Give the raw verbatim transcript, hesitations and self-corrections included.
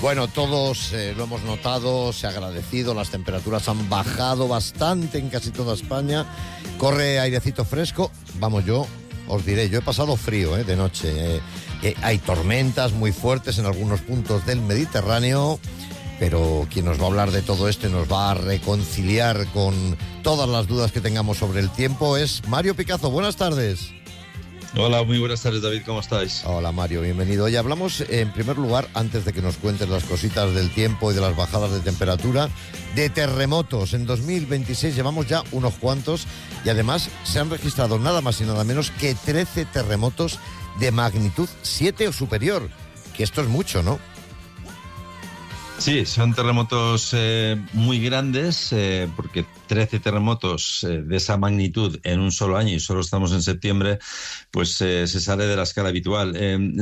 Bueno, todos eh, lo hemos notado, se ha agradecido, las temperaturas han bajado bastante en casi toda España, corre airecito fresco, vamos, yo os diré, yo he pasado frío eh, de noche, eh, eh, hay tormentas muy fuertes en algunos puntos del Mediterráneo, pero quien nos va a hablar de todo esto y nos va a reconciliar con todas las dudas que tengamos sobre el tiempo es Mario Picazo. Buenas tardes. Hola, muy buenas tardes, David, ¿cómo estáis? Hola, Mario, bienvenido. Hoy hablamos, en primer lugar, antes de que nos cuentes las cositas del tiempo y de las bajadas de temperatura, de terremotos. En dos mil veintiséis llevamos ya unos cuantos y además se han registrado nada más y nada menos que trece terremotos de magnitud siete o superior, que esto es mucho, ¿no? Sí, son terremotos eh, muy grandes, eh, porque trece terremotos eh, de esa magnitud en un solo año, y solo estamos en septiembre, pues eh, se sale de la escala habitual. Eh,